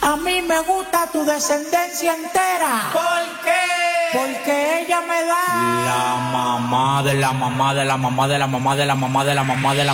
A mí me gusta tu descendencia entera. ¿Por qué? Porque ella me da La mamá de la mamá de la mamá de la mamá de la mamá de la mamá de la